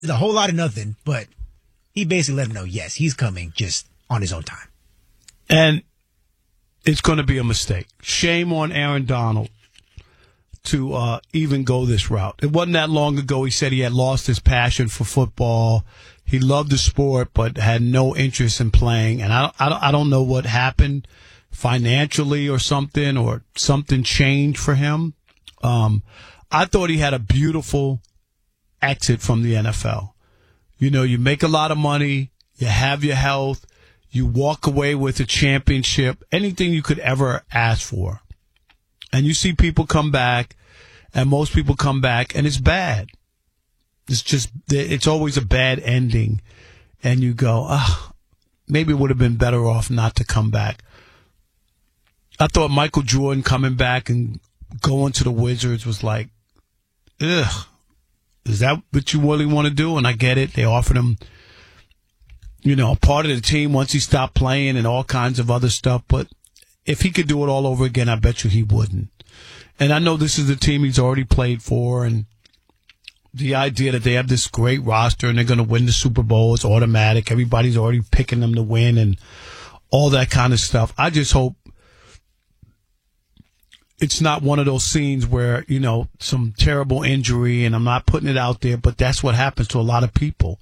a whole lot of nothing, but he basically let him know, yes, he's coming just on his own time. And it's going to be a mistake. Shame on Aaron Donald to even go this route. It wasn't that long ago he said he had lost his passion for football. He loved the sport but had no interest in playing. And I don't know what happened financially or something changed for him. I thought he had a beautiful exit from the NFL. You know, you make a lot of money, you have your health, you walk away with a championship, anything you could ever ask for. And you see people come back, and most people come back, and it's bad. It's always a bad ending. And you go, maybe it would have been better off not to come back. I thought Michael Jordan coming back and going to the Wizards was like, ugh, is that what you really want to do? And I get it. They offered him, a part of the team once he stopped playing and all kinds of other stuff. But if he could do it all over again, I bet you he wouldn't. And I know this is the team he's already played for, and the idea that they have this great roster and they're going to win the Super Bowl is automatic. Everybody's already picking them to win and all that kind of stuff. I just hope it's not one of those scenes where, some terrible injury, and I'm not putting it out there, but that's what happens to a lot of people.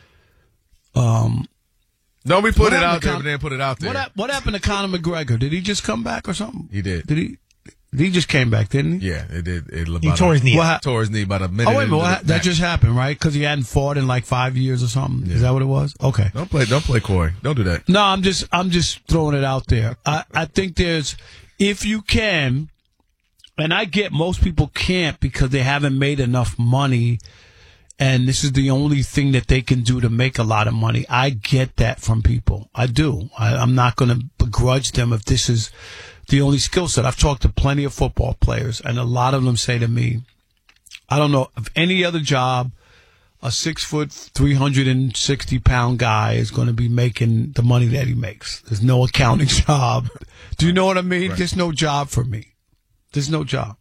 No, we put it out there, but then put it out there. What happened to Conor McGregor? Did he just come back or something? He did. He just came back, didn't he? Yeah, it did. He tore his knee. Tore his knee about a minute. Oh, wait a minute. That just happened, right? Because he hadn't fought in like 5 years or something. Yeah. Is that what it was? Okay. Don't play coy. Don't do that. No, I'm just throwing it out there. I think if you can, and I get most people can't because they haven't made enough money, and this is the only thing that they can do to make a lot of money. I get that from people. I do. I'm not going to begrudge them if this is the only skill set. I've talked to plenty of football players, and a lot of them say to me, I don't know of any other job a 6 foot, 360 pound guy is going to be making the money that he makes. There's no accounting job. Do you know what I mean? Right. There's no job for me. There's no job.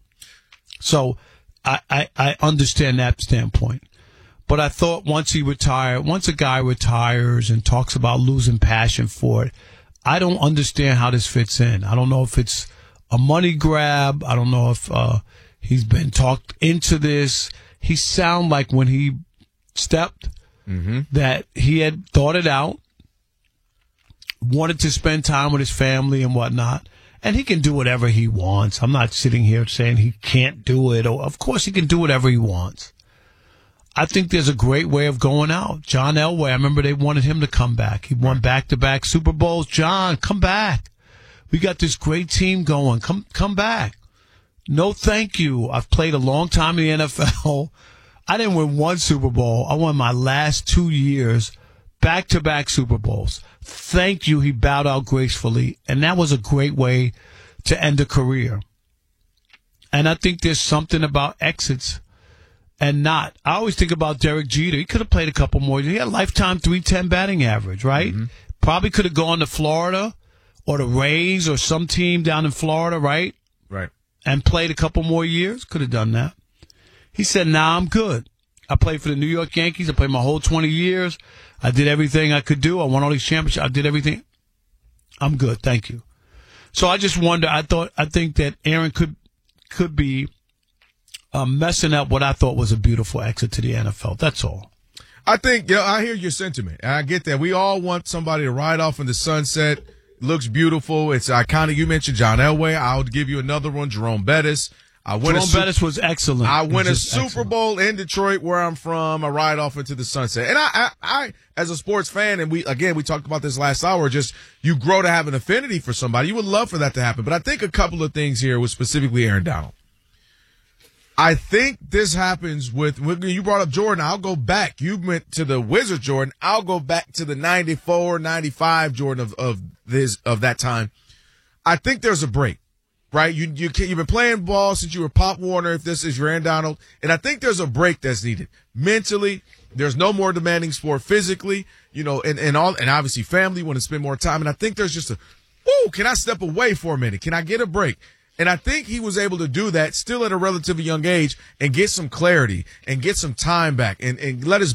So I understand that standpoint. But I thought once a guy retires and talks about losing passion for it, I don't understand how this fits in. I don't know if it's a money grab. I don't know if he's been talked into this. He sounded like when he stepped that he had thought it out, wanted to spend time with his family and whatnot. And he can do whatever he wants. I'm not sitting here saying he can't do it. Of course he can do whatever he wants. I think there's a great way of going out. John Elway, I remember they wanted him to come back. He won back-to-back Super Bowls. John, come back. We got this great team going. Come back. No, thank you. I've played a long time in the NFL. I didn't win one Super Bowl. I won my last 2 years, back-to-back Super Bowls. Thank you. He bowed out gracefully. And that was a great way to end a career. And I think there's something about exits and not. I always think about Derek Jeter. He could have played a couple more. He had a lifetime 310 batting average, right? Mm-hmm. Probably could have gone to Florida or the Rays or some team down in Florida, right? Right. And played a couple more years. Could have done that. He said, nah, I'm good. I played for the New York Yankees. I played my whole 20 years. I did everything I could do. I won all these championships. I did everything. I'm good. Thank you. So I just wonder, I think that Aaron could be messing up what I thought was a beautiful exit to the NFL. That's all. I think, I hear your sentiment. I get that. We all want somebody to ride off in the sunset. Looks beautiful. It's iconic. You mentioned John Elway. I'll give you another one, Jerome Bettis. Jerome Bettis was excellent. I win a Super Bowl in Detroit, where I'm from. I ride off into the sunset. And I, as a sports fan, and we talked about this last hour, just you grow to have an affinity for somebody. You would love for that to happen. But I think a couple of things here with specifically Aaron Donald. I think this happens with you brought up Jordan. I'll go back. You went to the Wizards Jordan. I'll go back to the 94, 95 Jordan of that time. I think there's a break. Right, you've been playing ball since you were Pop Warner. If this is your Aaron Donald, and I think there's a break that's needed mentally. There's no more demanding sport physically, and obviously family want to spend more time. And I think there's just can I step away for a minute? Can I get a break? And I think he was able to do that still at a relatively young age and get some clarity and get some time back and let his